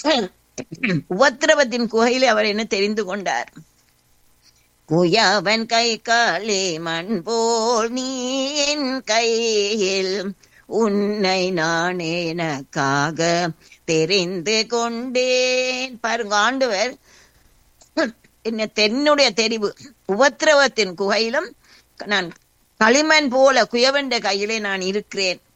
உபத்திரவத்தின் குகையிலே அவர் என்ன தெரிந்து கொண்டார்? குயவன் கை காலே மண் போல் நீ என் கையில், உன்னை நான் எனக்காக தெரிந்து கொண்டேன். பாருங்க, ஆண்டவர் என்னுடைய தெரிவு. உபத்திரவத்தின் குகையிலும் நான் களிமண் போல குயவன் கையிலே நான் இருக்கிறேன்.